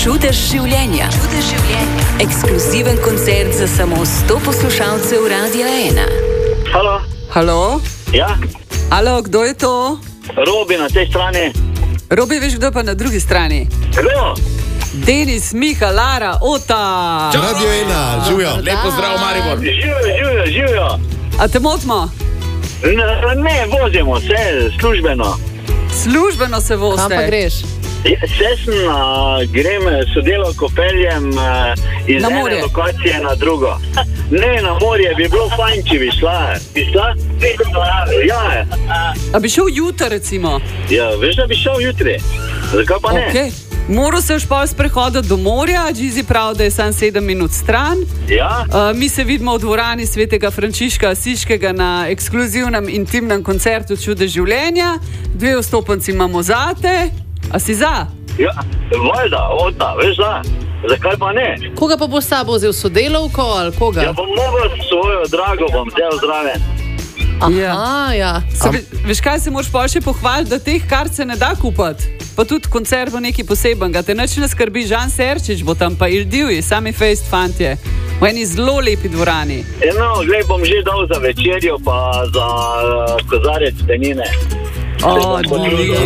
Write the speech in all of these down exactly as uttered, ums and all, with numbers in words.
Čudež življenja. Čudež življenja. Ekskluziven koncert za samo sto poslušalcev Radia ena. Halo? Halo? Ja? Halo, kdo je to? Robi na tej strani. Robi, veš, kdo je pa na drugi strani? Kdo? Denis, Miha, Lara, Ota. Radio ena, živijo. Lepo zdrav, Maribor. Živijo, živijo, živijo. A te motimo? Ne, ne, vozimo se službeno. Službeno se vozite. Kam pa greš? Se sem, a, grem sodelavko peljem a, iz Na ene morje? lokacije na drugo. Ne, na morje bi bilo fajn, če bi šla. Bi šla? Ja, A bi šel jutri, recimo? ja, veš, da bi šel jutri. Zakaj pa ne? Okay. Moral se už pol sprehoditi do morja, Džizi pravi, da je sam sedem minut stran. Ja? Uh, mi se vidimo v dvorani svetega Frančiška Asiškega na ekskluzivnem intimnem koncertu Čudež življenja. Dve vstopenci imamo zate. A si za? Ja, valjda, Ota, veš da. Zakaj pa ne? Koga pa bo s sabo vzel, sodelavko ali koga? Ja, bom mogel svojo drago bom vzel zraven. Aha, ja. Se, ve, veš kaj, se moraš pa še pohvaliti, da teh kart se ne da kupiti. Pa tudi koncert bo nekaj posebenega. Te nič ne skrbi, Žan Serčič bo tam, pa Ildivji, sami fejst fantje. V eni zelo lepi dvorani. Eno, glej, bom že dal za večerjo, pa za uh, kozarec penine. O, To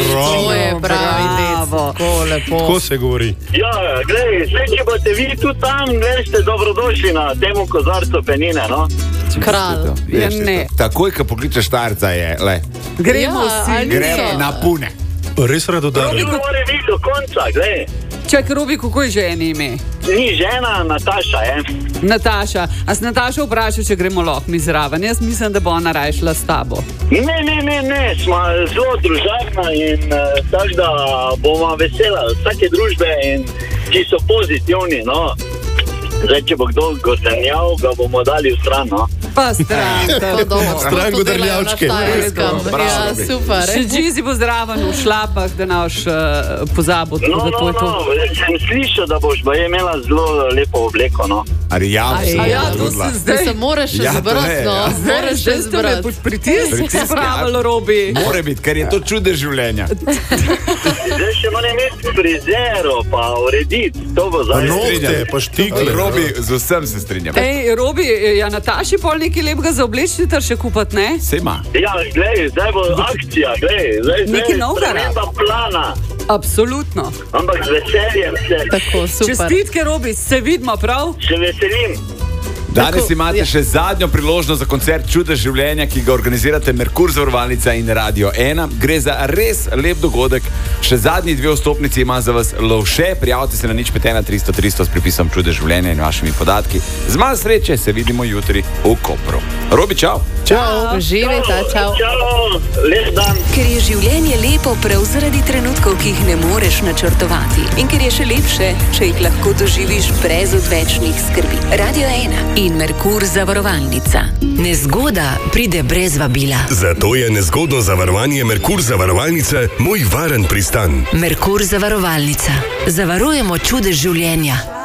je pravi dec. Tako lepo. Ko se govori? Ja, glej, vse, če boste vi tu tam, glej, ste dobrodošli na temu kozarcu penine, no? Kralj. Ja, ne. Takoj, ko pokličeš starca, je, le, Gremo Ja, vsi. ali gremo niso? na pune. Res radodaren. Robi mora biti do konca, glej. Čak, Robi, kako je že eno ime? Ni žena, Nataša, je. Nataša. A si Nataša vprašal, če gremo lahko mi zraven? Jaz mislim, da bo ona raje šla s tabo. Ne, ne, ne, ne, smo zelo družabna in uh, tako da bomo vesela vsake družbe, in, ki so pozitivni, no. Zdaj, če bo kdo godrnjal, ga bomo dali v stran, no. Pa stran. To dobro. Stran To delajo na godrnjavčke. Štajerskem. Bravo, Ja, Robi. super. Še Džizi bo zraven v šlapah, da naš uh, pozabil. No, Da to no, je to. no, sem slišal, da boš ba imela zelo lepo obleko, no. Ali ja, Aj, A ja, to trudila. se Zdaj zdaj. se moraš še Ja, to zbrati, je, no. ja. Moraš še Zdaj ste me zbrati. pod pritisk Pritisk, spravili, ja. Robi. More biti, ker je to čudež življenja. Zdaj še moram imeti frizero, pa urediti, to bo Pa zdaj. nohte, pa štikle. Robi, z vsem se strinjam. Ej, Robi, ja, Nataši pol nekaj lepega za obleči, ter še kupati, ne? Se ima. Ja, glej, zdaj bo akcija, glej, zdaj, zdaj Nekaj je novega sprememba plana, Absolutno. ampak z veseljem se, Tako, super. Čestitke, Robi, se vidimo, prav? se veselim. Danes Tako, imate ja. še zadnjo priložnost za koncert Čudež življenja, ki ga organizirate Merkur zavarovalnica in Radio ena. Gre za res lep dogodek. Še zadnji dve vstopnici ima za vas Lovše. Prijavite se na nič pet ena tristo tristo s pripisom Čudež življenja in vašimi podatki. Z malo sreče se vidimo jutri v Kopru. Robi, čau! Čau. Živeta, čau. Čau, lep dan. Ker je življenje lepo prav zaradi trenutkov, ki jih ne moreš načrtovati. In ker je še lepše, če jih lahko doživiš brez odvečnih skrbi. Radio ena in Merkur zavarovalnica. Nezgoda pride brez vabila. Zato je nezgodno zavarovanje Merkur zavarovalnice moj varen pristan. Merkur zavarovalnica. Zavarujemo čudež življenja.